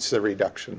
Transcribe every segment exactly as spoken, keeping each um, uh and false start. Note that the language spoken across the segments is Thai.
leads the reduction.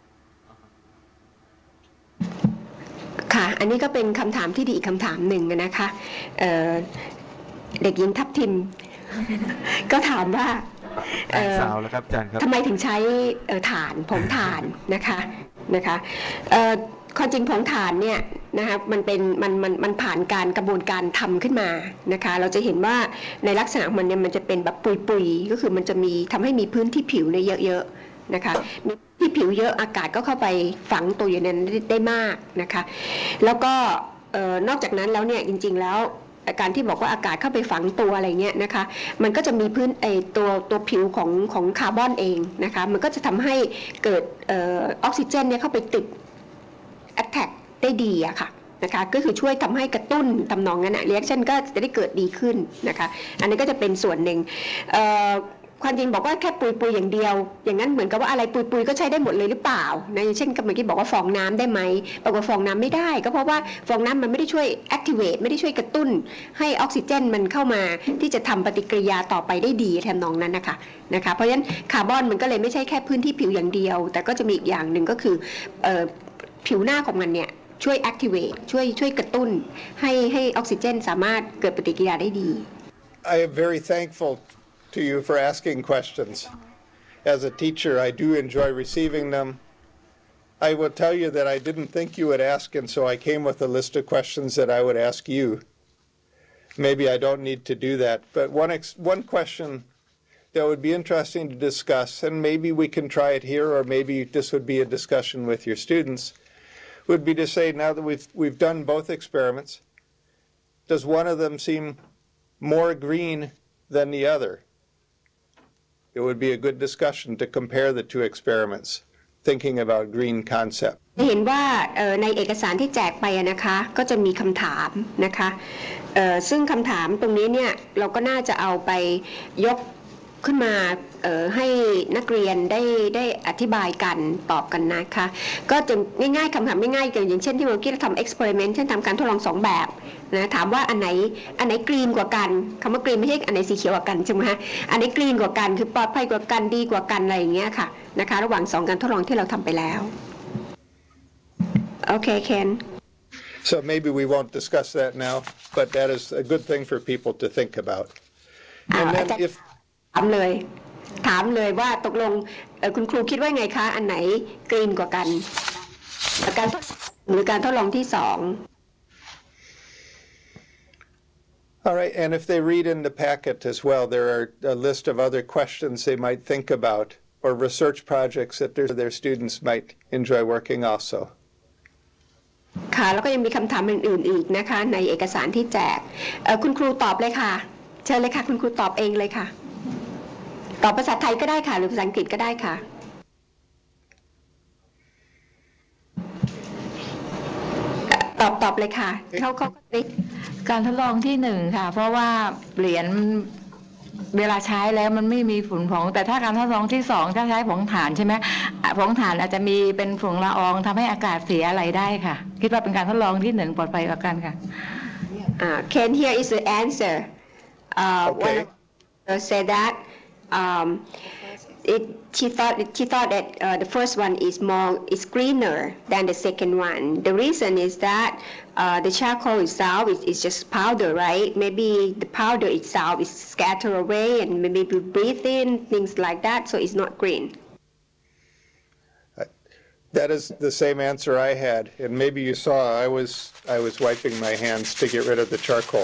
ค่ะอันนี้ก็เป็นคำถามที่ดีอีกคำถามหนึ่งนะคะเเด็กหญิงทับทิมก็ถามว่าสาวแล้วครับอาจารย์ครับทำไมถึงใช้ถ่านผงถ่านนะคะนะคะความจริงผงถ่านเนี่ยนะคะมันเป็นมันมันมันผ่านการกระบวนการทำขึ้นมานะคะเราจะเห็นว่าในลักษณะมันเนี่ยมันจะเป็นแบบปุยๆก็คือมันจะมีทำให้มีพื้นที่ผิวเนี่ยเยอะๆนะคะมีที่ผิวเยอะอากาศก็เข้าไปฝังตัวอยู่ในนั้นได้มากนะคะแล้วก็นอกจากนั้นแล้วเนี่ยจริงๆแล้วการที่บอกว่าอากาศเข้าไปฝังตัวอะไรเงี้ยนะคะมันก็จะมีพื้นไอตัวตัวผิวของของคาร์บอนเองนะคะมันก็จะทำให้เกิดออกซิเจนเนี่ยเข้าไปติดattack ได้ดีอะค่ะนะคะก็คือช่วยทำให้กระตุ้นทำนองนั้นนะ reaction ก็จะได้เกิดดีขึ้นนะคะอันนี้ก็จะเป็นส่วนหนึ่งความจริงบอกว่าแค่ปุยๆอย่างเดียวอย่างนั้นเหมือนกับว่าอะไรปุยๆก็ใช้ได้หมดเลยหรือเปล่านะเช่นเมื่อกี้บอกว่าฟองน้ำได้ไหมบอกว่าฟองน้ำไม่ได้ก็เพราะว่าฟองน้ำมันไม่ได้ช่วย activate ไม่ได้ช่วยกระตุ้นให้ออกซิเจนมันเข้ามาที่จะทำปฏิกิริยาต่อไปได้ดีแทนนองนั้นนะคะนะคะเพราะฉะนั้นคาร์บอนมันก็เลยไม่ใช่แค่พื้นที่ผิวอย่างเดียวแต่ก็จะมีอีกอย่างหนึ่งก็คือผิวหน้าของมันเนี่ยช่วย activate ช่วยช่วยกระตุ้นให้ให้ออกซิเจนสามารถเกิดปฏิกิริยาได้ดี I am very thankful to you for asking questions. As a teacher, I do enjoy receiving them. I will tell you that I didn't think you would ask, and so I came with a list of questions that I would ask you. Maybe I don't need to do that, but one ex one question that would be interesting to discuss, and maybe we can try it here, or maybe this would be a discussion with your students, would be to say, now that we've we've done both experiments, does one of them seem more green than the other? It would be a good discussion to compare the two experiments, thinking about green concept. เห็นว่าในเอกสารที่แจกไปนะคะก็จะมีคำถามนะคะซึ่งคำถามตรงนี้เนี่ยเราก็น่าจะเอาไปยกขึ้นมาให้นักเรียนได้ได้อธิบายกันตอบกันนะคะก็จะง่ายๆคำถามง่ายๆอย่างเช่นที่เมื่อกี้เราทำ experiment เช่นทำการทดลองสองแบบนะถามว่าอันไหนอันไหนกรีนกว่ากันคำว่ากรีนไม่ใช่อันไหนสีเขียวกว่ากันใช่ไหมฮะอันไหนกรีนกว่ากันคือปลอดภัยกว่ากันดีกว่ากันอะไรอย่างเงี้ยค่ะนะคะระหว่างสองการทดลองที่เราทำไปแล้วโอเคเคน So maybe we won't discuss that now, but that is a good thing for people to think about. And then if ถามเลยถามเลยว่าตกลงคุณครูคิดว่าไงคะอันไหนกรีนกว่ากันการหรือการทดลองที่สอง All right, and if they read in the packet as well, there are a list of other questions they might think about or research projects that their, their students might enjoy working also. ค่ะแล้วก็ยังมีคำถามอื่นๆอีกนะคะในเอกสารที่แจกคุณครูตอบเลยค่ะเชิญเลยค่ะคุณครูตอบเองเลยค่ะตอบภาษาไทยก็ได้ค่ะหรือภาษาอังกฤษก็ได้ค่ะตอบตอบเลยค่ะเขาเขาการทดลองที่หนึ่งค่ะเพราะว่าเหรียญเวลาใช้แล้วมันไม่มีฝุ่นผงแต่ถ้าการทดลองที่สองถ้าใช้ผงถ่านใช่ไหมผงถ่านอาจจะมีเป็นฝุ่นละอองทำให้อากาศเสียอะไรได้ค่ะคิดว่าเป็นการทดลองที่หนึ่งปลอดภัยกว่ากันค่ะ Ken here is the answer uh, okay. one said that um, it she thought she thought that uh, the first one is more is greener than the second one. The reason is that uh, the charcoal itself is, is just powder, right? Maybe the powder itself is scattered away and maybe we breathe in things like that, so it's not green. That is the same answer I had, and maybe you saw I was I was wiping my hands to get rid of the charcoal.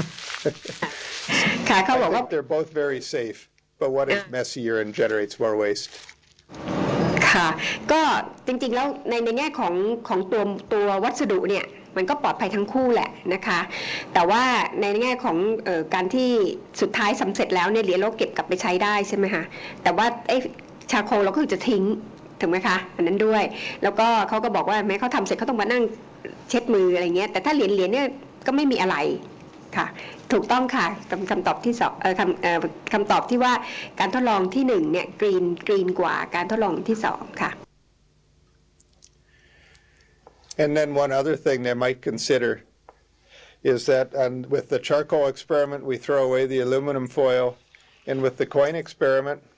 I think they're both very safe. But one is messier and generates more waste. ค่ะก็จริงๆแล้วในในแง่ของของตัวตัววัสดุเนี่ยมันก็ปลอดภัยทั้งคู่แหละนะคะแต่ว่าในแง่ของเอ่อการที่สุดท้ายสำเร็จแล้วเนี่ยเหรียญเราเก็บกลับไปใช้ได้ใช่ไหมคะแต่ว่าไอ้ชาโคลเราก็คือจะทิ้งถูกไหมคะอันนั้นด้วยแล้วก็เขาก็บอกว่าแม้เขาทำเสร็จเขาต้องมานั่งเช็ดมืออะไรเงี้ยแต่ถ้าเหรียญเหรียญเนี่ยก็ไม่มีอะไรค่ะถูกต้องค่ะคำตอบที่สองคำคำตอบที่ว่าการทดลองที่หนึ่งเนี่ยกรีนกรีนกว่าการทดลองที่สองค่ะ And then one other thing they might consider is that um, with the charcoal experiment we throw away the aluminum foil, and with the coin experiment